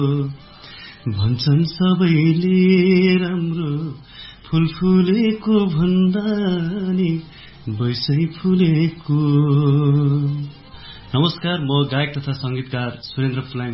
भन्छन् सबैले राम्रो फूल फुलेको भन्दा नि बैसै फुलेको। नमस्कार, म गायक तथा संगीतकार सुरेन्द्र फुलाङ